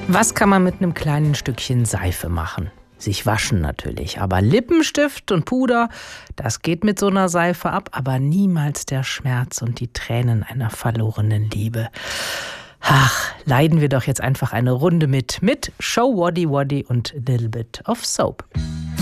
Was kann man mit einem kleinen Stückchen Seife machen? Sich waschen natürlich, aber Lippenstift und Puder, das geht mit so einer Seife ab, aber niemals der Schmerz und die Tränen einer verlorenen Liebe. Ach, leiden wir doch jetzt einfach eine Runde mit Show Waddy Waddy und A Little Bit of Soap.